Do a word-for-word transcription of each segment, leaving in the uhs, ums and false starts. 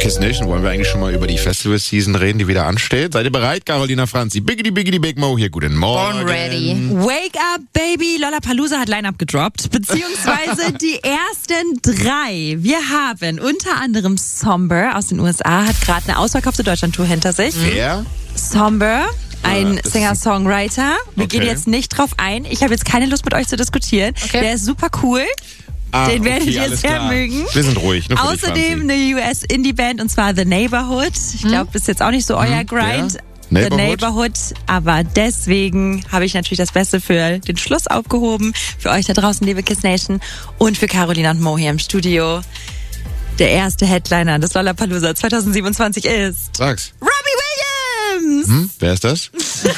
Kiss Nation, wollen wir eigentlich schon mal über die Festival-Season reden, die wieder ansteht? Seid ihr bereit, Carolina Franzi? Biggity, biggity, Big Mo hier, guten Morgen. Born ready. Wake up, baby. Lollapalooza hat Line-Up gedroppt, beziehungsweise die ersten drei. Wir haben unter anderem Somber aus den U S A, hat gerade eine ausverkaufte Deutschland-Tour hinter sich. Wer? Somber. Ein Ja, das Singer-Songwriter. Wir Okay. gehen jetzt nicht drauf ein. Ich habe jetzt keine Lust mit euch zu diskutieren. Okay. Der ist super cool. Ah, Den werdet okay, ihr alles sehr klar. mögen. Wir sind ruhig. Nur für dich, Außerdem Franzi. eine U S-Indie-Band, und zwar The Neighborhood. Ich glaube, das ist jetzt auch nicht so euer Grind. wer? The Neighborhood? Neighborhood. Aber deswegen habe ich natürlich das Beste für den Schluss aufgehoben. Für euch da draußen, liebe Kiss Nation. Und für Carolina und Mo hier im Studio. Der erste Headliner des Lollapalooza zwanzig siebenundzwanzig ist Sag's. Robbie Williams. Hm? Wer ist das?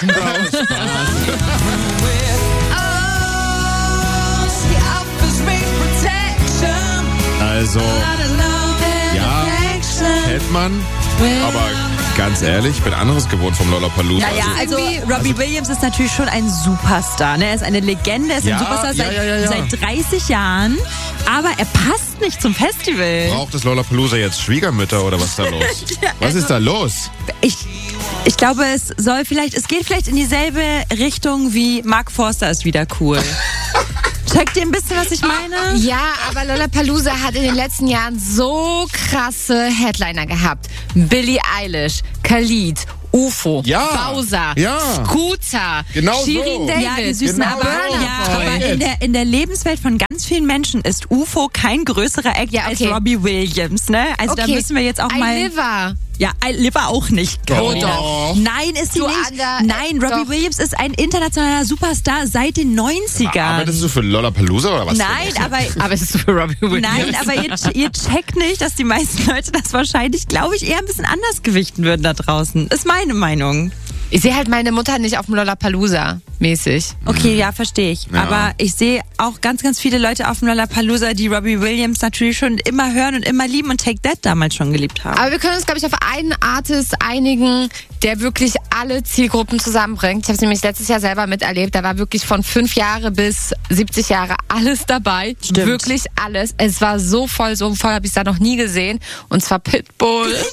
Also, ja, kennt man, aber ganz ehrlich, ich bin anderes gewohnt vom Lollapalooza. Naja, also Robbie Williams ist natürlich schon ein Superstar. Ne? Er ist eine Legende, er ist Ja, ein Superstar ja, seit, ja, ja, ja. seit dreißig Jahren. Aber er passt nicht zum Festival. Braucht das Lollapalooza jetzt Schwiegermütter oder was ist da los? Was ist da los? Ich, ich glaube, es soll vielleicht, es geht vielleicht in dieselbe Richtung wie Mark Forster ist wieder cool. Checkt ihr ein bisschen, was ich meine? Ja, aber Lollapalooza hat in den letzten Jahren so krasse Headliner gehabt. Billie Eilish, Khalid, U F O, Ja. Bowser, Ja. Scooter, Genau Shirin so. David. Ja, die süßen, Genau aber, so. ja, aber in, der, in der Lebenswelt von ganz vielen Menschen ist U F O kein größerer Act Ja, okay. als Robbie Williams, ne? Also da Okay. müssen wir jetzt auch I mal... Liver. Ja, I Liver auch nicht. Carolina. doch. Nein, ist sie Du nicht. Ander- Nein, Robbie doch. Williams ist ein internationaler Superstar seit den neunzigern. Arbeitest du für Lollapalooza oder was? Nein, aber... Aber es ist für Robbie Williams. Nein, aber ihr, ihr checkt nicht, dass die meisten Leute das wahrscheinlich, glaube ich, eher ein bisschen anders gewichten würden da draußen. Ist meine Meinung. Ich sehe halt meine Mutter nicht auf dem Lollapalooza mäßig. Okay, ja, verstehe ich. Ja. Aber ich sehe auch ganz, ganz viele Leute auf dem Lollapalooza, die Robbie Williams natürlich schon immer hören und immer lieben und Take That damals schon geliebt haben. Aber wir können uns, glaube ich, auf einen Artist einigen, der wirklich alle Zielgruppen zusammenbringt. Ich habe es nämlich letztes Jahr selber miterlebt. Da war wirklich von fünf Jahre bis siebzig Jahre alles dabei. Stimmt. Wirklich alles. Es war so voll, so voll habe ich es da noch nie gesehen. Und zwar Pitbull.